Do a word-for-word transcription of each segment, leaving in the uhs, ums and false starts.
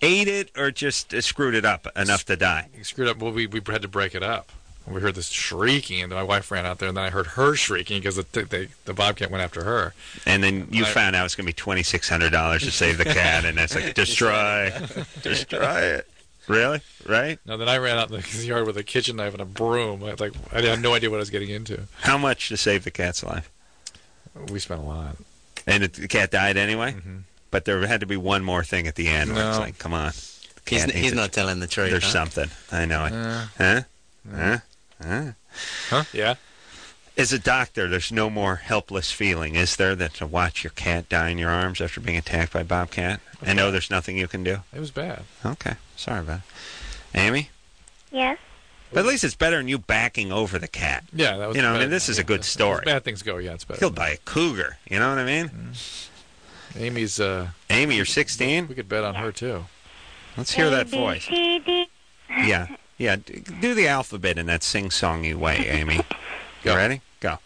ate it or just uh, screwed it up enough to die? He screwed up. Well, we we had to break it up. We heard this shrieking, and my wife ran out there, and then I heard her shrieking because the the, the bobcat went after her. And then you I, found out it's going to be twenty-six hundred dollars to save the cat, and it's like, destroy, destroy it. Really? Right? No, then I ran out in the yard with a kitchen knife and a broom. I, like, I had no idea what I was getting into. How much to save the cat's life? We spent a lot. And it, the cat died anyway? Mm-hmm. But there had to be one more thing at the end No. where it's like, come on. He's, he's not telling the truth. There's huh? something. I know it. Uh, huh? uh, Huh? Huh? huh? Yeah? As a doctor, there's no more helpless feeling, is there, than to watch your cat die in your arms after being attacked by a bobcat? Okay. I know there's nothing you can do. It was bad. Okay. Sorry about it. Amy? Yes. But at least it's better than you backing over the cat. Yeah, that was You know, I bad. mean, this is a good As story. bad things go, yeah, it's better. Killed by a cougar. You know what I mean? Mm-hmm. Amy's, uh... Amy, you're sixteen? We could bet on her, too. Let's hear that A, B, voice. C, D. Yeah. Yeah. d- Do the alphabet in that sing-songy way, Amy. You Go. ready? Go.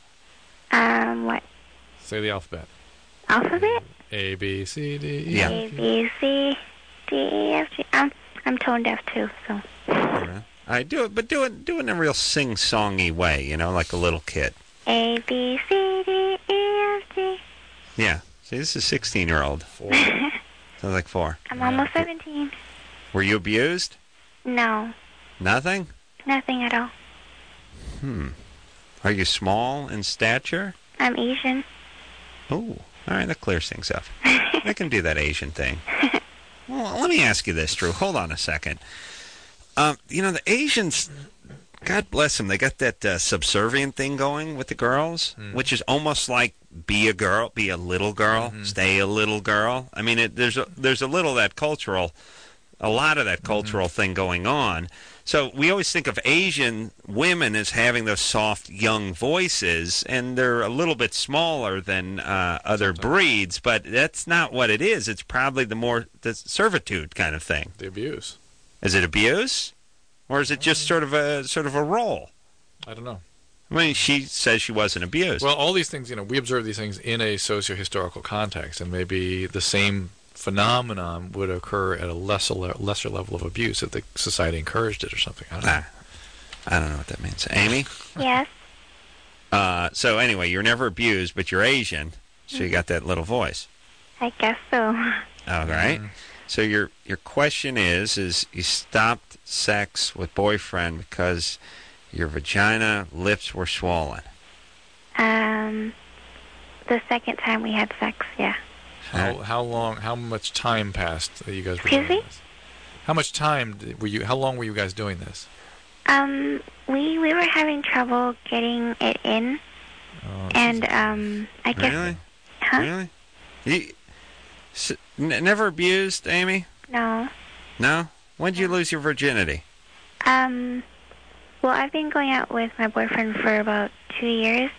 Um, what? Say the alphabet. Alphabet? A, B, C, D, E, Yeah. A, F, G. B, C, D, E, F, G. I'm, I'm tone deaf, too, so. All right. All right, do it, but do it, do it in a real sing-songy way, you know, like a little kid. A, B, C, D, E, F, G. Yeah. See, this is a sixteen-year-old. Four. Sounds like four. I'm Yeah. almost seventeen. Were you abused? No, Nothing? nothing at all. Hmm. Are you small in stature? I'm Asian. Oh, all right, that clears things up. I can do that Asian thing. Well, let me ask you this, Drew. Hold on a second. Um, you know, the Asians, God bless them, they got that uh, subservient thing going with the girls, Mm. which is almost like be a girl, be a little girl, Mhm. stay a little girl. I mean, it, there's a, there's a little of that cultural, a lot of that cultural thing going on. So we always think of Asian women as having those soft, young voices, and they're a little bit smaller than uh, other Sometimes. breeds, but that's not what it is. It's probably the more the servitude kind of thing. The abuse. Is it abuse, or is it just sort of a sort of a role? I don't know. I mean, she says she wasn't abused. Well, all these things, you know, we observe these things in a socio-historical context, and maybe the same phenomenon would occur at a lesser le- lesser level of abuse if the society encouraged it or something. I don't know. Ah, I don't know what that means. Amy? Yes. Uh, so anyway, you're never abused, but you're Asian, so you got that little voice. I guess so. All right. Mhm. So your your question is, is you stopped sex with boyfriend because your vagina lips were swollen. Um, the second time we had sex, yeah. How how long? How much time passed that you guys were Excuse doing me? this? How much time did- were you? How long were you guys doing this? Um, we we were having trouble getting it in, Oh, and um, I guess, Really? huh? Really? You, s- n- never abused, Amy? No. No? When did you lose your virginity? Um, well, I've been going out with my boyfriend for about two years,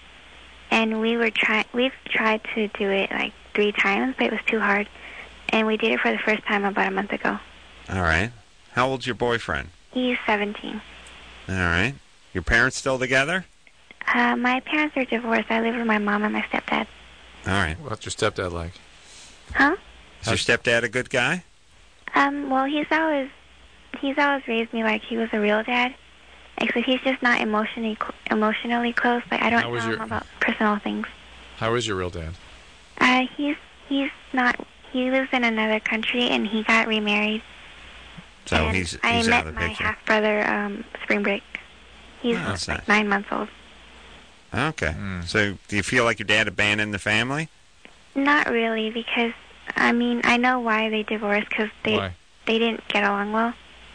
and we were trying. We've tried to do it like three times, but it was too hard, and we did it for the first time about a month ago. All right. How old's your boyfriend? He's seventeen. All right. Your parents still together? Uh, my parents are divorced. I live with my mom and my stepdad. All right. What's your stepdad like? Huh? Is your stepdad a good guy? Um, well, he's always he's always raised me like he was a real dad. Except he's just not emotionally cl- emotionally close. Like I don't How know was him your- about personal things. How is your real dad? Uh, he's he's not. He lives in another country and he got remarried. So and he's I he's met out of the my picture. half brother um spring break. He's Oh, that's like nice. nine months old. Okay. Hmm. So do you feel like your dad abandoned the family? Not really, because I mean I know why they divorced because they Why? they didn't get along well.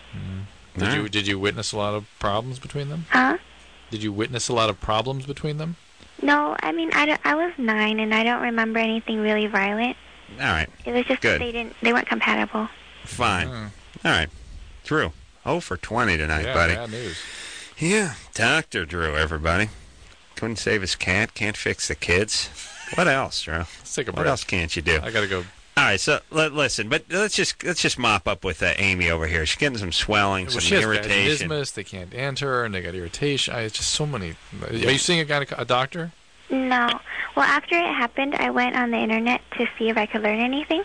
Mm. Did No. you did you witness a lot of problems between them? Huh? Did you witness a lot of problems between them? No, I mean I, don't- I was nine and I don't remember anything really violent. All right. It was just Good. that they didn't they weren't compatible. Fine. Hmm. All right. Drew. Oh for twenty tonight, yeah, buddy. bad news. Yeah. Doctor Drew, everybody. Couldn't save his cat, can't fix the kids. What else, Drew? Let's take a What break. else can't you do? I gotta go. All right, so let, listen, but let's just let's just mop up with uh, Amy over here. She's getting some swelling, Well, some she has irritation. vaginismus. They can't enter, and they got irritation. I, it's just so many. Are you seeing a guy, a doctor? No. Well, after it happened, I went on the internet to see if I could learn anything,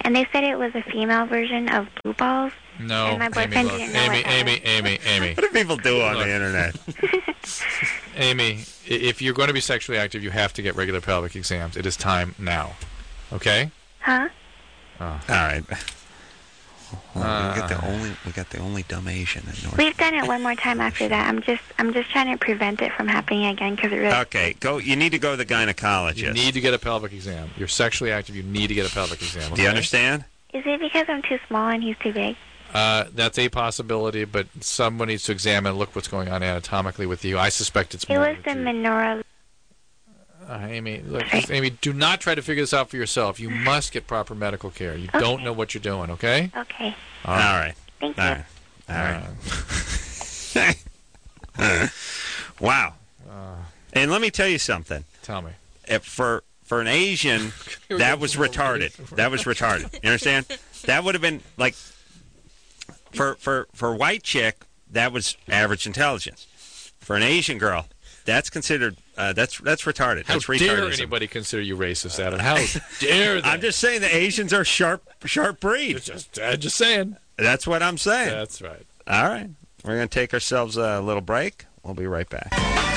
and they said it was a female version of Blue Balls. No, and my Amy, boyfriend look. didn't know Amy, what that Amy, was. Amy, Amy. What do people do on Look. the internet? Amy, i- if you're going to be sexually active, you have to get regular pelvic exams. It is time now. Okay? Huh? All right. Well, we got the Uh. only we got the only dumb Asian in North. We've done it one more time after that. I'm just I'm just trying to prevent it from happening again because it really. Okay, go. You need to go to the gynecologist. You need to get a pelvic exam. You're sexually active, you need to get a pelvic exam. Do you okay? understand? Is it because I'm too small and he's too big? Uh, that's a possibility, but someone needs to examine and look what's going on anatomically with you. I suspect it's It more. was of the two. menorah. Uh, Amy, look, just- Amy, do not try to figure this out for yourself. You must get proper medical care. You don't Okay. know what you're doing, okay? Okay. All right. Thank All you. right. All right. Wow. And let me tell you something. Tell me. If for for an Asian, that was retarded. That was retarded. You understand? That would have been like for for for a white chick, that was average intelligence. For an Asian girl, that's considered uh, that's that's retarded. How That's dare retardism. anybody consider you racist, Adam? How dare they? I'm just saying the Asians are sharp sharp breed. just, uh, just saying. That's what I'm saying. That's right. All right. We're going to take ourselves a little break. We'll be right back.